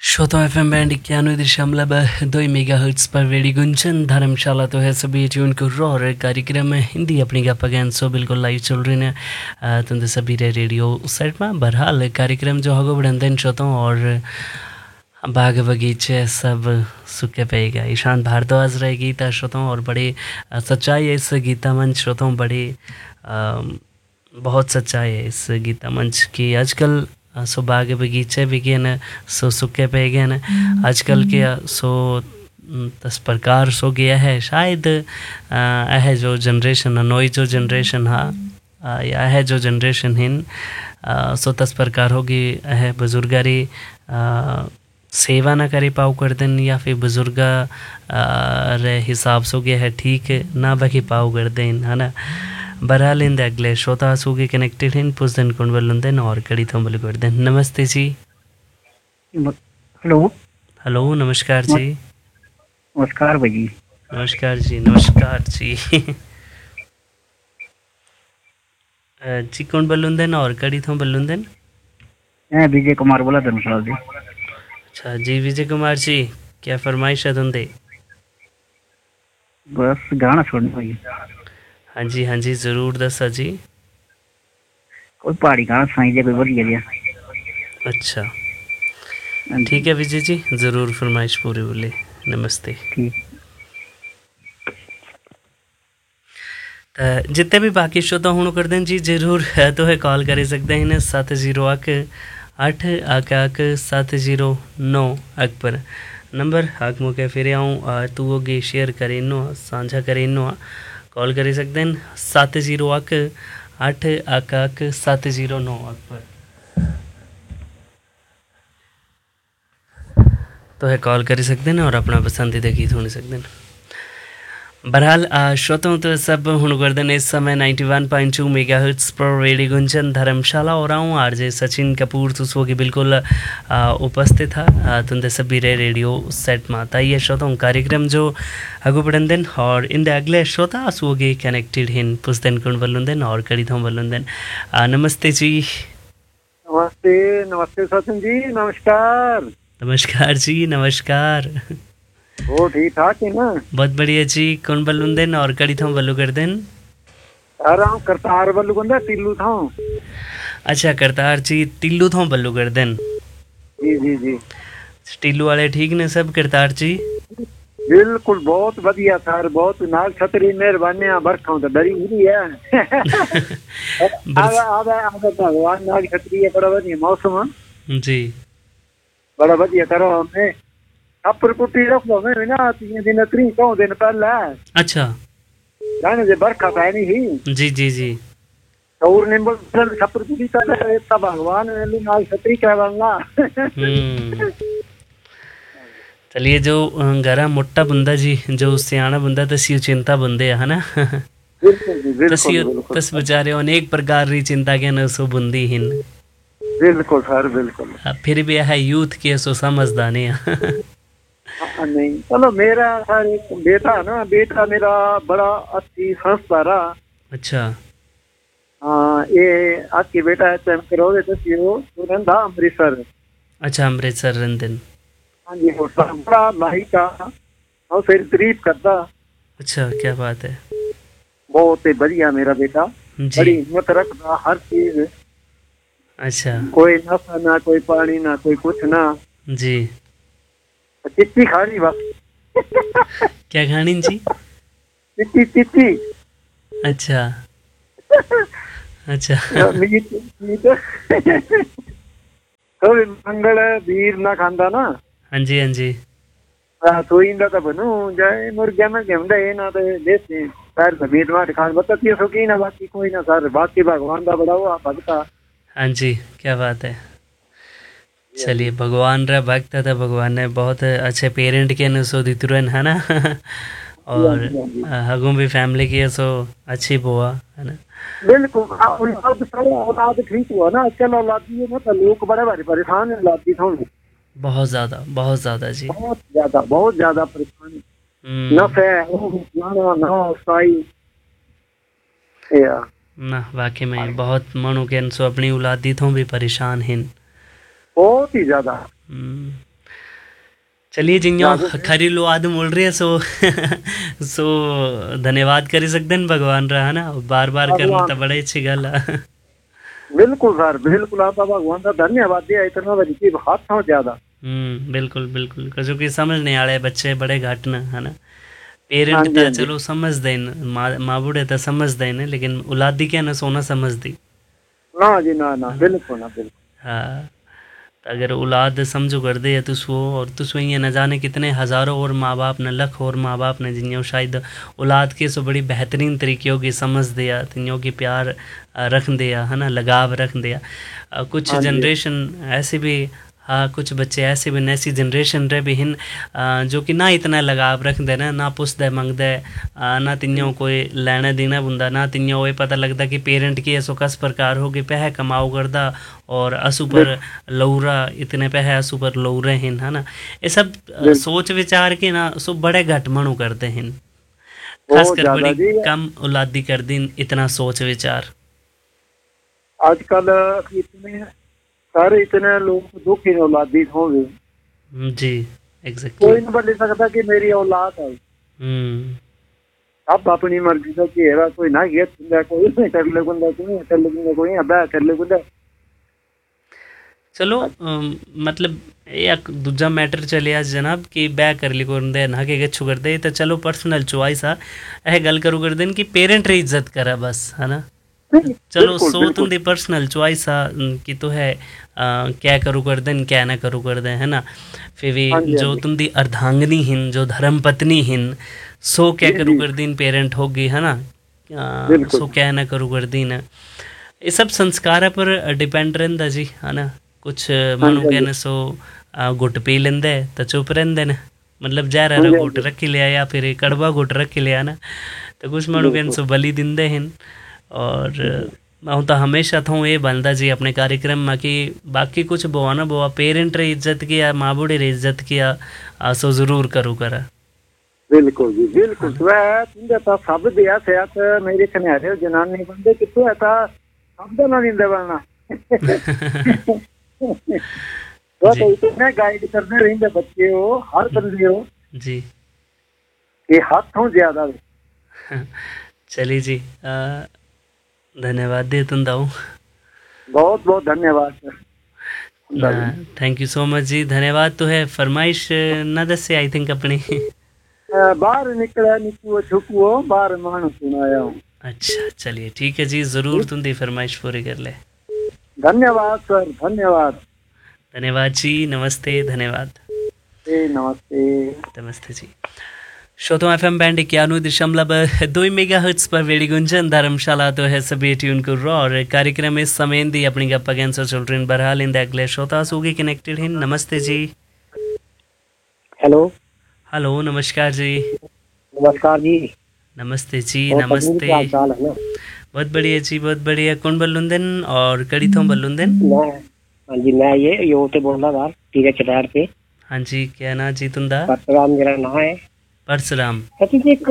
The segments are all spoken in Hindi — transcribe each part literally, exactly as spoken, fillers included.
श्रोता एफ एम बैंड इक्यानवे दशमलव दो मेगा हर्ट्स पर रेडी गुंजन धर्मशाला तो है सभी ट्यून को रॉ कार्यक्रम है हिंदी अपनी गैन सो बिल्कुल लाइव चल रही है तुंदे सभी रे रेडियो सेट में बहरहाल कार्यक्रम जो हगो बढ़ंदन श्रोताओं और बाग बगीचे सब सूखे पेगा ईशान भारद्वाज रहे गीता श्रोताओं और बड़े सच्चाई है इस गीता मंच श्रोताओं बड़े बहुत सच्चाई है इस गीता मंच की। आजकल सो बाग बगीचे भी गए न सो सूखे पे गए न आजकल के सो दस प्रकार सो गया है शायद यह जो जनरेशन नोई जो जनरेशन हाँ या है जो जनरेशन हिन सो दस प्रकार होगी यह बुजुर्गारी सेवा ना करे पाओ कर देन या फिर बुजुर्गा रे हिसाब सो गया है ठीक ना बाकी पाओ कर देन है ना। बहरहाल इंद अगले श्रोता सूगे कनेक्टेड हैं पुस्तन कुंडवलुंदन और कड़ी थंबल कर दें। नमस्ते जी। हेलो हेलो नमस्कार जी। नमस्कार भाई। नमस्कार जी नमस्कार जी जी कौन बलुंदन और कड़ी थंबलुंदन? मैं विजय कुमार बोला धर्मशाला जी। अच्छा जी विजय कुमार जी क्या फरमाइश है तुंदे? बस गाना छोड़ना भाई। हाँ जी हाँ जी जरूर दसा जी। कोई पहाड़ी गाना सुनाई दे कोई बढ़िया दिया। अच्छा ठीक है विजय जी जरूर फरमाइश पूरी बोले। नमस्ते। ठीक जितने भी बाकी श्रोता हूँ कर दें जी जरूर तो है कॉल कर सकते हैं सात जीरो अक आठ आक आक सात जीरो नौ अक पर नंबर आक मौके फिर आऊँ तू होगी शेयर करें नो साझा करें नो कॉल कर सकते हैं सात जीरो अक आठ आक आक सात जीरो नौ अक पर तो है कॉल कर सकते हैं और अपना पसंदीदा गीत सुन सकते हैं। बहरहाल श्रोताओं तो सब हुन गर्दन इस समय ninety one point two mega hertz पर रेडियो गुंजन धर्मशाला और आऊँ आरजे सचिन कपूर तुसो की बिल्कुल उपस्थित था तुंदे सभी रे रेडियो सेट में ताइए श्रोताओं कार्यक्रम जो अगु बढ़ंदन और इन अगले श्रोता सुगे कनेक्टेड हिन पुस्तन कुंड वल्लुंदन और कड़ी थम वल्लुंदन। नमस्ते जी। नमस्ते नमस्ते सचिन जी नमस्कार। नमस्कार जी नमस्कार। वो ठीक ठाक है ना? बहुत बढ़िया जी कौन बल्लुंदन और कड़ी थम बल्लू कर देन? आराम करतार बल्लू बंदा टिल्लू था। अच्छा करतार जी टिल्लू थम बल्लू कर देन। जी जी जी टिल्लू वाले ठीक ने सब करतार जी? बिल्कुल बहुत बढ़िया सर बहुत नाल छतरी मेहरबानी बरखा तो डरी हुई है आधा आधा आधा भगवान नाल छतरी है बड़ा बढ़िया मौसम जी बड़ा बढ़िया करो हमने छप्पर कुट्टी रखो में ना तीन दिन त्री चौ दिन पहले। अच्छा जाने जे बरखा तो नहीं ही जी जी जी और ने बोल छप्पर कुट्टी कर तब भगवान ने नाल छतरी कहवांगा। चलिए जो गरा मोटा बंदा जी जो सियाना बंदा तसी चिंता बंदे है ना तसी तस बेचारे अनेक प्रकार री चिंता के न सो बुंदी हिन। बिल्कुल सर बिल्कुल फिर भी है यूथ के सो समझदा नहीं नहीं चलो मेरा सर एक बेटा ना बेटा मेरा बड़ा अच्छी संस्था रहा। अच्छा हाँ ये आपकी बेटा है चैम करोगे तो वो रंधा अमृतसर। अच्छा अमृतसर रंधन हाँ जी वो बड़ा लाही का और फिर तारीफ करता। अच्छा क्या बात है बहुत ही बढ़िया मेरा बेटा बड़ी हिम्मत रखता हर चीज। अच्छा कोई नशा ना कोई पानी ना कोई कुछ ना जी चिट्ठी खानी बस क्या खानी जी? चिट्ठी चिट्ठी। अच्छा अच्छा मीट मीट तो मंगल वीर ना खांदा ना। हाँ जी हाँ जी तो इंदा तो बनू जाए मुर्गिया में गेमडा है ना तो देते सर समीर मार खान बताती है शौकीन है बाकी कोई ना सर बाकी भगवान का बड़ा हुआ भगता। हाँ जी क्या बात है। चलिए भगवान रा भक्त था भगवान ने बहुत अच्छे पेरेंट के न सो दितुरन है ना और हगों भी फैमिली की सो अच्छी बुआ है ना। बिल्कुल औलाद ठीक हुआ ना आजकल औलादी है ना तो लोग बड़े बड़े परेशान है औलादी थोड़ी बहुत ज्यादा बहुत ज्यादा जी बहुत ज्यादा बहुत ज्यादा परेशान ना वाकई में बहुत मनु के सो अपनी औलादी थों भी परेशान हैं बहुत ही ज्यादा। चलिए जियो खरी लुआद मुल रही है सो सो धन्यवाद करी सकते हैं भगवान रहा ना बार बार करना तो बड़ी अच्छी गल है। बिल्कुल सर बिल्कुल आप भगवान का धन्यवाद दिया इतना बड़ी हाथ हो ज्यादा। हम्म बिल्कुल बिल्कुल क्योंकि समझने वाले बच्चे बड़े घट न है ना पेरेंट तो चलो समझते माँ माँ बूढ़े तो समझते हैं लेकिन औलादी क्या ना सोना समझती ना जी ना ना बिल्कुल ना बिल्कुल। हाँ अगर औलाद समझो कर दे तो सो और तो सो ये न जाने कितने हज़ारों और माँ बाप ने लख और माँ बाप ने जिन्हों शायद औलाद के सो बड़ी बेहतरीन तरीके की समझ दिया तिन्हों की प्यार रख दिया है ना लगाव रख दिया। कुछ जनरेशन ऐसे भी हाँ कुछ बच्चे ऐसे भी ऐसी जनरेशन रहे भी हिन जो कि ना इतना लगाव रख दे ना ना पुछदे मंगदे ना तिन्हों कोई लैना देना बुंदा ना तिन्हों ये पता लगता कि पेरेंट की ऐसो कस प्रकार हो गए पैसे कमाओ करदा और असु पर लौरा इतने पैसे असु पर लौरे हिन है ना ये सब सोच विचार के ना सो बड़े घट मणु करते हैं खासकर बड़ी कम औलादी कर दी इतना सोच विचार आजकल इतने सारे इतने लोग दुखी औलादी होंगे जी एग्जैक्टली कोई नहीं बदल सकता कि मेरी औलाद है। अब अपनी मर्जी से घेरा कोई ना घेर कोई नहीं कर ले गुंदा कोई कर ले गुंदा कोई अबा कर ले गुंदा चलो आ, मतलब एक दूजा मैटर चले आज जनाब कि बै कर ली को ना के गच्छू कर दे तो चलो पर्सनल चॉइस आ यह गल करूँ कर देन कि पेरेंट री इज्जत करा बस है ना चलो सो तुंदी पर्सनल चॉइस आ कि तो है आ, क्या करूँ कर देन क्या ना करूँ कर दे है ना फिर भी जो तुंदी अर्धांगिनी हिन जो धर्म पत्नी हिन सो क्या करूँ कर दिन पेरेंट होगी है ना आ, सो क्या ना करूँ कर दिन ये सब संस्कार पर डिपेंड रहता जी है ना कुछ मनु कहने सो गुट पी लेंदे तो चुप रहंदे ने मतलब जहरा रा गुट रखी लिया या फिर कड़वा गुट रखी लिया ना तो कुछ मनु कहने सो बलि दिंदे हैं। और मैं तो हमेशा था ये बनता जी अपने कार्यक्रम में कि बाकी कुछ बोआ ना बोआ पेरेंट रे इज्जत किया माँ बूढ़े रे इज्जत किया सो जरूर करूँ करा बिल्कुल जी बिल्कुल वह तुंदे तो सब दिया सेहत मेरे कन्यारे जनानी बंदे कितने ऐसा शब्द ना निंदे बनना तो तो इतने गाइड करने रहेंगे बच्चे हो हर बंदे हो जी ये हाथों ज्यादा चलिए जी धन्यवाद दे तुम दाऊ बहुत बहुत धन्यवाद थैंक यू सो मच जी धन्यवाद तो है फरमाइश ना दसे आई थिंक अपनी बाहर निकला निकलो छुपो बाहर मान सुनाया हूँ। अच्छा चलिए ठीक है जी जरूर तुम दी फरमाइश पूरी कर ले धन्यवाद सर धन्यवाद धन्यवाद जी नमस्ते धन्यवाद नमस्ते नमस्ते जी श्रोता एफ एम बैंड इक्यानवे दशमलव दो मेगा हर्ट्ज पर वेड़ी गुंजन धर्मशाला तो है सभी ट्यून को रॉ और कार्यक्रम इस समय दी अपनी गप्पा कैंसर चिल्ड्रन बरहाल इन अगले श्रोता सूगी कनेक्टेड हैं नमस्ते जी हेलो हेलो नमस्कार जी नमस्कार जी नमस्ते जी नमस्ते बहुत बढ़िया जी बहुत बढ़िया कौन बल्लुंदन और कड़ी थों बल्लुंदन हाँ जी मैं ये यो से बोल रहा था ठीक है चटार पे हाँ जी क्या ना जी तुंदा परशुराम मेरा नाम है परशुराम एक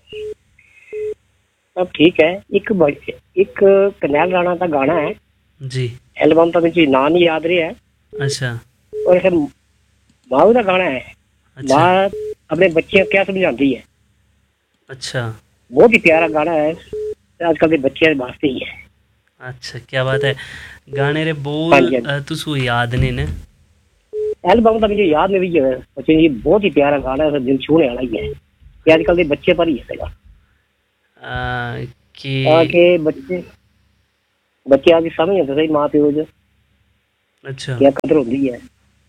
अब ठीक है एक एक कन्याल राणा का गाना है जी एल्बम तो मुझे नाम नहीं याद रही है अच्छा और ऐसे माँ का गाना है अच्छा। माँ अपने बच्चे क्या समझाती है अच्छा बहुत ही प्यारा गाना है आजकल के बच्चे भाजते ही है अच्छा क्या बात है गाने रे बोल तुझको याद नहीं ने एल्बम तो मुझे याद नहीं है बच्चे ये बहुत ही प्यारा गाना है दिल छूने वाला ही है ये आजकल के बच्चे पर ही है कि आके बच्चे बच्चे आगे समझ तो सही माँ प्यो जो अच्छा क्या कदर होती है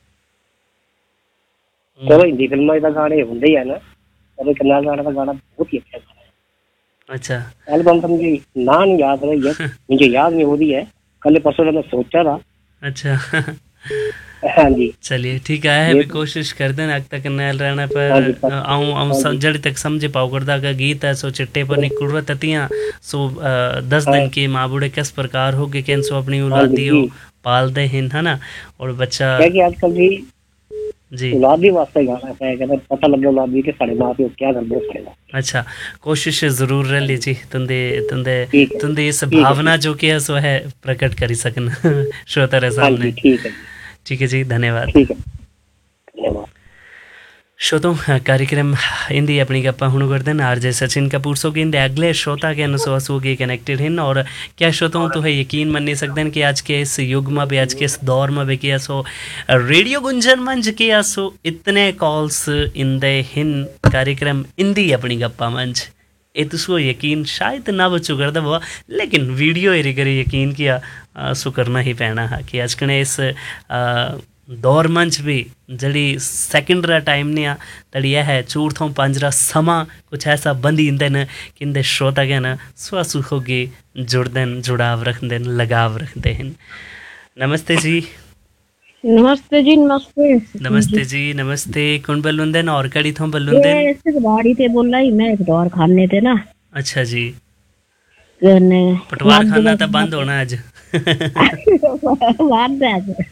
चलो हिंदी फिल्म का गाने होंगे ही है ना अरे कन्याल राणा का गाना बहुत ही अच्छा गाना है अच्छा एल्बम तो मुझे ना नहीं याद रही है मुझे याद नहीं हो रही है कल परसों मैंने सोचा था अच्छा हाँ जी चलिए ठीक है है भी कोशिश कर देना अब तक नैल रहना पर आऊँ आऊँ जड़ी तक समझ पाओ करदा का गीत है सो चिट्टे पर निकुड़ ततियाँ सो दस दिन की माँ बूढ़े किस प्रकार हो गए कैन सो अपनी औलादी हो पाल दे हिन है ना और बच्चा आजकल जी जी औलादी वास्ते गाना है कहते पता लगे औलादी के साढ़े माँ प्यो क्या करते साढ़े अच्छा कोशिश जरूर रह लीजिए तुंदे तुंदे तुंदे इस भावना जो कि है सो है प्रकट करी सकना श्रोता रे सामने ठीक है ठीक है जी धन्यवाद ठीक है धन्यवाद श्रोतों कार्यक्रम इंदी अपनी गप्पा हुण करते हैं आरजे सचिन कपूर सो के अगले श्रोता के अनुसो के कनेक्टेड हैं। और क्या श्रोताओं तो है यकीन मन नहीं सकते हैं कि आज के इस युग में भी, आज के इस दौर में भी किया सो रेडियो गुंजन मंच किया सो इतने कॉल्स इंदे हिन कार्यक्रम इंदी अपनी गप्पा मंच ये तुसको यकीन शायद ना बच्चों कर दे लेकिन वीडियो एरी करे यकीन किया सो करना ही पैना है कि आज कने इस आ, दौर मंच भी जड़ी सैकेंड रा टाइम नहीं आ तड़ी यह है चूर थों पंजरा समा कुछ ऐसा बंदी इंदे न कि इंदे श्रोता के न स्वासु होगे जुड़दन जुड़ाव रख देन लगाव रख देन। नमस्ते जी। नमस्ते जी। नमस्ते नमस्ते जी। नमस्ते कौन बलुंदन और कड़ी थों बलुंदन? ये इस गाड़ी थे बोल रही मैं एक दौर खाने थे ना। अच्छा जी। पटवार खाना तो बंद होना आज। आज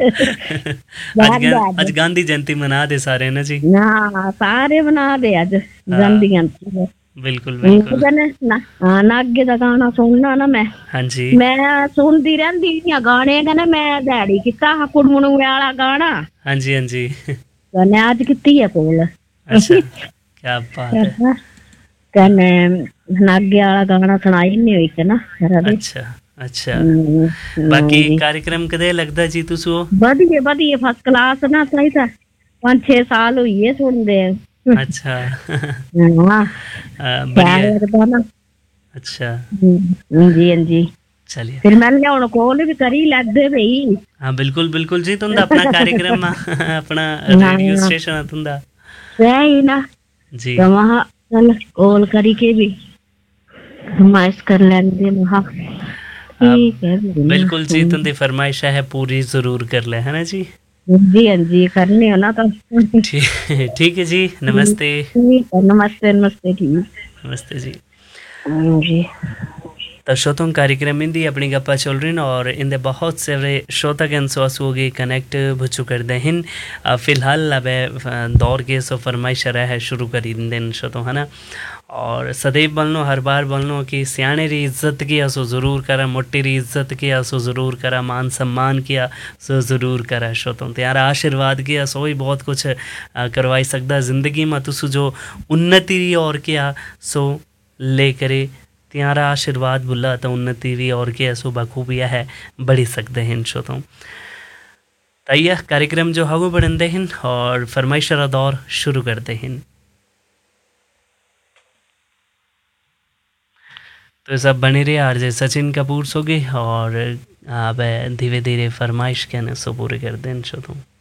आज गांधी जयंती मना दे सारे ना जी। ना सारे मना दे आज गांधी जयंती। बिल्कुल बिल्कुल ना नागे दा गाना सुनना ना मैं। हाँ जी मैं सुनती रहंदी इयां गाने कने मैं दिहाड़ी कीता कुड़मुड़ू वाला गाना। हाँ जी हाँ जी कने आज किती है कोल। अच्छा क्या बात है। कने नागे वाला गाना सुनाई नहीं हुई के ना। अच्छा अच्छा बाकी कार्यक्रम कदे लगदा जी तुसो? बढ़िया बढ़िया फर्स्ट क्लास ना सही था। पांच छह साल हुई है सुनदे। अच्छा हां बढ़िया ना। अच्छा जी हां जी चलिए फिर मैंने हुन कॉल भी करी लगदे भई। हां बिल्कुल बिल्कुल जी तुंदा अपना कार्यक्रम अपना रेडियो स्टेशन तुंदा सही ना जी। तो वहां चल कॉल करी के भी फरमाइश कर लेंगे वहां। ठीक है बिल्कुल जी तुंदी फरमाइश है पूरी जरूर कर ले है ना जी। जी हाँ जी करनी हो ना तो ठीक है जी। नमस्ते नमस्ते नमस्ते ठीक नमस्ते जी। जी तो श्रोतों कार्यक्रम इंदी अपनी गप्पा चल रही हैं और इंदे बहुत से श्रोता के होगी कनेक्ट भुचु कर दे हिन फिलहाल अब दौर के सो फरमाइश रहा है शुरू करी दिन श्रोतों है ना। और सदैव बोलनो हर बार बोलनो कि सियाने री इज्जत किया सो ज़रूर करा, मोटी री इज्जत किया सो ज़रूर करा, मान सम्मान किया सो ज़रूर करा श्रोतों त्यारा आशीर्वाद किया सो ही बहुत कुछ करवाई सकता ज़िंदगी में तुसु जो उन्नति री और किया सो ले करे त्यारा आशीर्वाद बुला तो उन्नति भी और क्या सो बखूबिया है बढ़ी सकते हैं श्रोतों। तैया कार्यक्रम जो हगो बढ़ते हैं और फरमाइशरा दौर शुरू करते हैं। तो सब बने रहे आरजे सचिन कपूर सोगे और अब धीरे धीरे फरमाइश कहने सो पूरे कर दें श्रोतों।